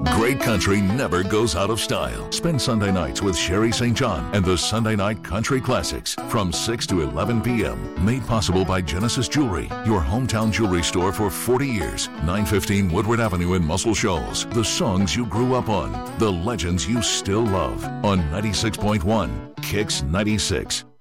Great country never goes out of style. Spend Sunday nights with Sherry St. John and the Sunday Night Country Classics from 6 to 11 p.m. Made possible by Genesis Jewelry, your hometown jewelry store for 40 years. 915 Woodward Avenue in Muscle Shoals. The songs you grew up on. The legends you still love. On 96.1 Kicks 96.